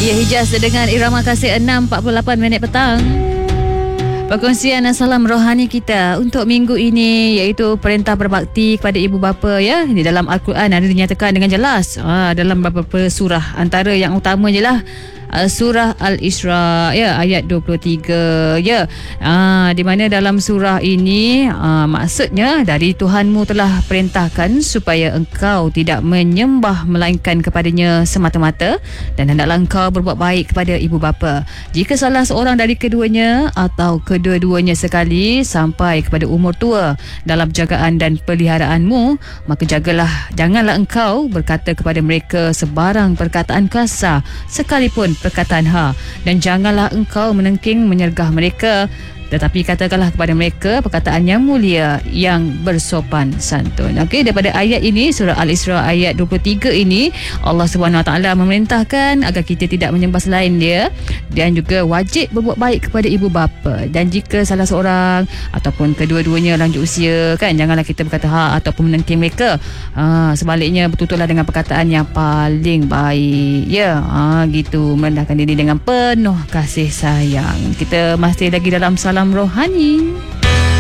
Ya, Hijaz dengan irama kasih 6.48 minit petang. Perkongsian salam rohani kita untuk minggu ini iaitu perintah berbakti kepada ibu bapa ya. Di dalam Al-Quran ada dinyatakan dengan jelas dalam beberapa surah, antara yang utama je lah surah Al-Isra ya, ayat 23 ya. Di mana dalam surah ini maksudnya dari Tuhanmu telah perintahkan supaya engkau tidak menyembah melainkan kepadanya semata-mata, dan hendaklah engkau berbuat baik kepada ibu bapa. Jika salah seorang dari keduanya atau kedua-duanya sekali sampai kepada umur tua dalam jagaan dan peliharaanmu, maka janganlah engkau berkata kepada mereka sebarang perkataan kasar sekalipun perkataan dan janganlah engkau menengking menyergah mereka, tetapi katakanlah kepada mereka perkataan yang mulia yang bersopan santun. Okey, daripada ayat ini, surah Al-Isra ayat 23 ini, Allah SWT memerintahkan agar kita tidak menyembah selain dia, dan juga wajib berbuat baik kepada ibu bapa. Dan jika salah seorang ataupun kedua-duanya lanjut usia kan, janganlah kita berkata ataupun menengking mereka. Sebaliknya bertuturlah dengan perkataan yang paling baik ya. Gitu, merendahkan diri dengan penuh kasih sayang. Kita masih lagi dalam salam rohani.